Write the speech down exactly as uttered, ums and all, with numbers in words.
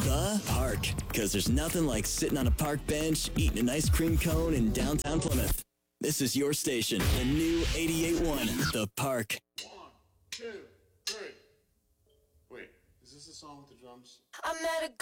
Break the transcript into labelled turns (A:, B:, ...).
A: The Park. Because there's nothing like sitting on a park bench, eating an ice cream cone in downtown Plymouth. This is your station, the new eighty-eight point one, The Park.
B: One, two, three. Wait, is this the song with the drums?
C: I met a